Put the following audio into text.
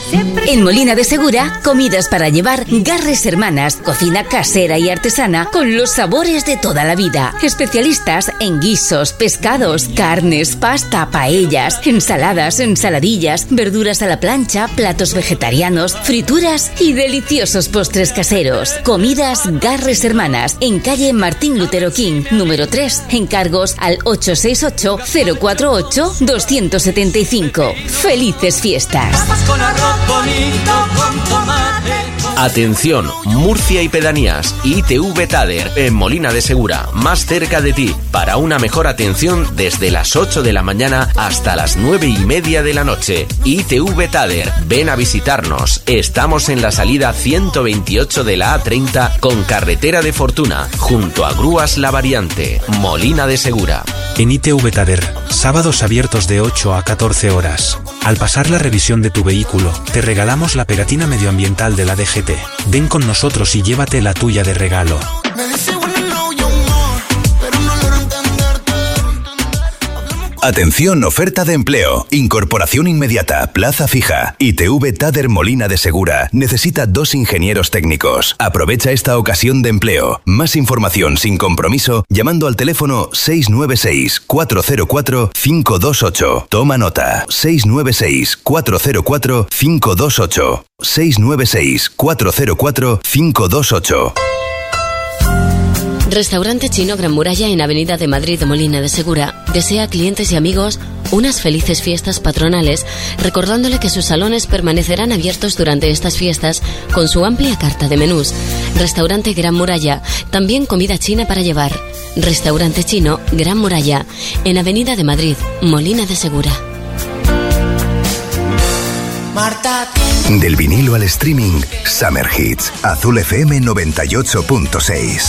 En Molina de Segura, comidas para llevar. Garres Hermanas, cocina casera y artesana con los sabores de toda la vida. Especialistas en guisos, pescados, carnes, pasta, paellas, ensaladas, ensaladillas, verduras a la plancha, platos vegetarianos, frituras y deliciosos postres caseros. Comidas Garres Hermanas, en calle Martín Lutero King, número 3. Encargos al 868-048-275. ¡Felices fiestas! Atención, Murcia y pedanías, ITV Tader, en Molina de Segura, más cerca de ti, para una mejor atención desde las 8 de la mañana hasta las 9:30 de la noche. ITV Tader, ven a visitarnos. Estamos en la salida 128 de la A30 con carretera de Fortuna, junto a Grúas La Variante, Molina de Segura. En ITV Tader, sábados abiertos de 8 a 14 horas. Al pasar la revisión de tu vehículo, te regalamos la pegatina medioambiental de la DGT. Ven con nosotros y llévate la tuya de regalo. Atención, oferta de empleo. Incorporación inmediata, plaza fija. ITV Tader Molina de Segura necesita 2 ingenieros técnicos. Aprovecha esta ocasión de empleo. Más información sin compromiso llamando al teléfono 696-404-528. Toma nota. 696-404-528. 696-404-528. Restaurante Chino Gran Muralla en Avenida de Madrid, Molina de Segura desea a clientes y amigos unas felices fiestas patronales, recordándole que sus salones permanecerán abiertos durante estas fiestas con su amplia carta de menús. Restaurante Gran Muralla, también comida china para llevar. Restaurante Chino Gran Muralla en Avenida de Madrid, Molina de Segura. Del vinilo al streaming, Summer Hits, Azul FM 98.6.